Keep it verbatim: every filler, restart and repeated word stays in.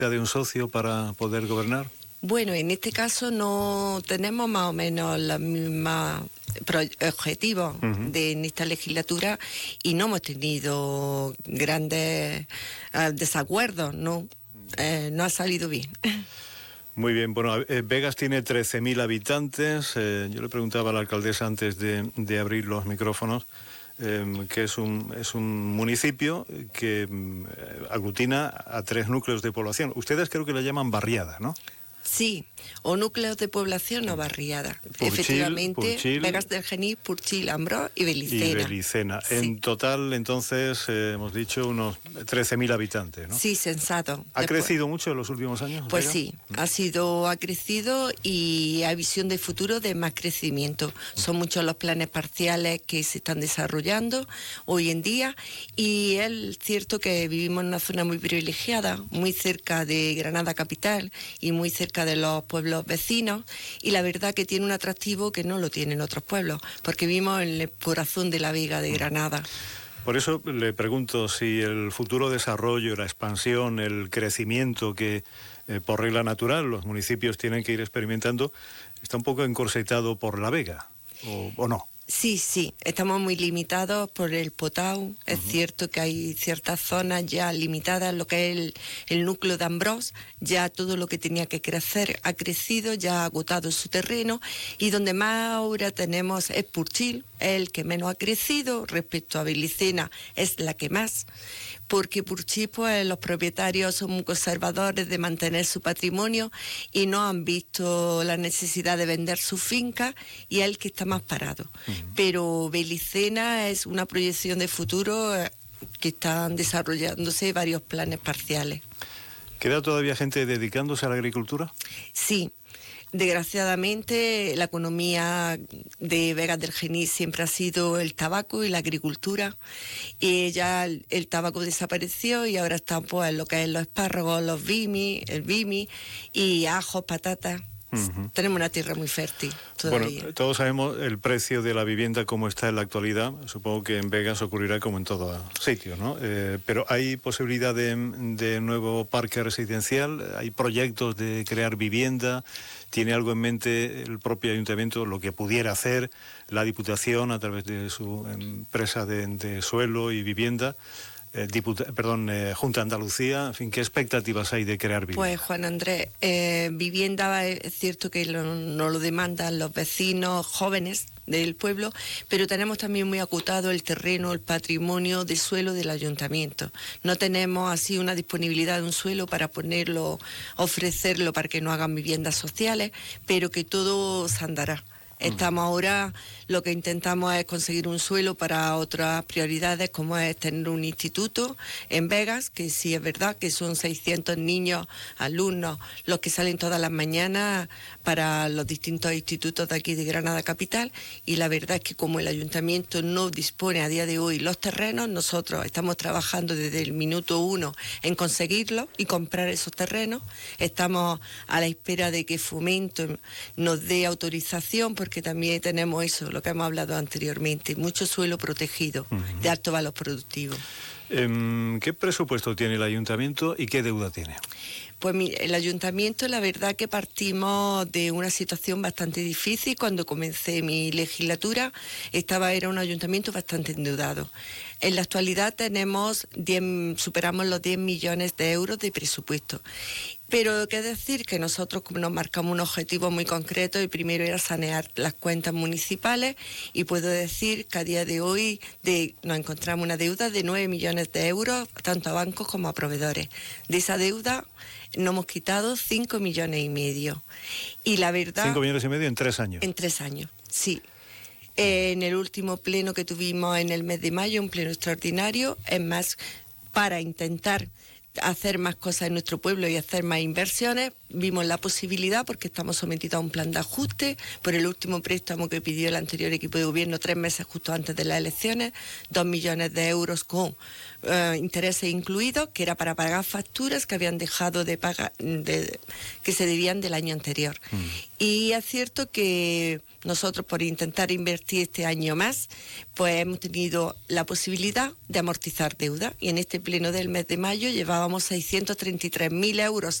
de un socio para poder gobernar? Bueno, en este caso no tenemos más o menos los mismos objetivos uh-huh. de en esta legislatura y no hemos tenido grandes uh, desacuerdos, ¿no? Eh, no ha salido bien. Muy bien, bueno, eh, Begas tiene trece mil habitantes. Eh, yo le preguntaba a la alcaldesa antes de, de abrir los micrófonos eh, que es un, es un municipio que eh, aglutina a tres núcleos de población. Ustedes creo que le llaman barriada, ¿no? Sí, o núcleos de población o barriada. Purchil, efectivamente, Purchil, Begas del Genís, Purchil, Ambrós y Belicena. Y Belicena. Sí. En total, entonces, eh, hemos dicho unos trece mil habitantes, ¿no? Sí, sensato. ¿Ha Después, crecido mucho en los últimos años? Pues Vega? sí, ha sido, ha crecido y hay visión de futuro de más crecimiento. Son muchos los planes parciales que se están desarrollando hoy en día y es cierto que vivimos en una zona muy privilegiada, muy cerca de Granada capital y muy cerca de los pueblos vecinos, y la verdad que tiene un atractivo que no lo tienen otros pueblos, porque vivimos en el corazón de la Vega de Granada. Por eso le pregunto si el futuro desarrollo, la expansión, el crecimiento que eh, por regla natural los municipios tienen que ir experimentando, está un poco encorsetado por la Vega, o, o no. Sí, sí, estamos muy limitados por el Potau. Es uh-huh. cierto que hay ciertas zonas ya limitadas, lo que es el, el núcleo de Ambrós, ya todo lo que tenía que crecer ha crecido, ya ha agotado su terreno, y donde más ahora tenemos es Purchil, el que menos ha crecido, respecto a Belicena es la que más, porque Purchil, pues los propietarios son muy conservadores de mantener su patrimonio y no han visto la necesidad de vender su finca, y es el que está más parado. Uh-huh. Pero Belicena es una proyección de futuro que están desarrollándose varios planes parciales. ¿Queda todavía gente dedicándose a la agricultura? Sí. Desgraciadamente, la economía de Begas del Genís siempre ha sido el tabaco y la agricultura, y ya el, el tabaco desapareció y ahora están pues lo que es los espárragos, los bimi, el bimi y ajos, patatas. Uh-huh. Tenemos una tierra muy fértil todavía. Bueno, todos sabemos el precio de la vivienda como está en la actualidad. Supongo que en Begas ocurrirá como en todo sitio, ¿no? Eh, pero ¿hay posibilidad de, de nuevo parque residencial? ¿Hay proyectos de crear vivienda? ¿Tiene algo en mente el propio ayuntamiento, lo que pudiera hacer la Diputación a través de su empresa de, de suelo y vivienda? Eh, diputa, perdón, eh, Junta de Andalucía, en fin, ¿qué expectativas hay de crear vivienda? Pues Juan Andrés, eh, vivienda es cierto que lo, no lo demandan los vecinos jóvenes del pueblo, pero tenemos también muy acotado el terreno, el patrimonio de suelo del ayuntamiento. No tenemos así una disponibilidad de un suelo para ponerlo, ofrecerlo para que no hagan viviendas sociales, pero que todo se andará. Estamos ahora, lo que intentamos es conseguir un suelo para otras prioridades, como es tener un instituto en Begas, que sí es verdad que son seiscientos niños, alumnos, los que salen todas las mañanas para los distintos institutos de aquí de Granada Capital, y la verdad es que como el ayuntamiento no dispone a día de hoy los terrenos, nosotros estamos trabajando desde el minuto uno en conseguirlos y comprar esos terrenos. Estamos a la espera de que Fomento nos dé autorización, porque que también tenemos eso, lo que hemos hablado anteriormente, mucho suelo protegido, uh-huh. de alto valor productivo. Eh, ¿Qué presupuesto tiene el ayuntamiento y qué deuda tiene? Pues mire, el ayuntamiento, la verdad que partimos de una situación bastante difícil. Cuando comencé mi legislatura, estaba, era un ayuntamiento bastante endeudado. En la actualidad tenemos diez, superamos los diez millones de euros de presupuesto. Pero hay que decir que nosotros nos marcamos un objetivo muy concreto. El primero era sanear las cuentas municipales, y puedo decir que a día de hoy de, nos encontramos una deuda de nueve millones de euros, tanto a bancos como a proveedores. De esa deuda nos hemos quitado cinco millones y medio. Y la verdad... cinco millones y medio en tres años. En tres años, sí. Eh, en el último pleno que tuvimos en el mes de mayo, un pleno extraordinario, es más, para intentar hacer más cosas en nuestro pueblo y hacer más inversiones, vimos la posibilidad, porque estamos sometidos a un plan de ajuste por el último préstamo que pidió el anterior equipo de gobierno tres meses justo antes de las elecciones, dos millones de euros con eh, intereses incluidos, que era para pagar facturas que habían dejado de pagar, de, que se debían del año anterior. Mm. Y es cierto que nosotros, por intentar invertir este año más, pues hemos tenido la posibilidad de amortizar deuda, y en este pleno del mes de mayo llevábamos seiscientos treinta y tres mil euros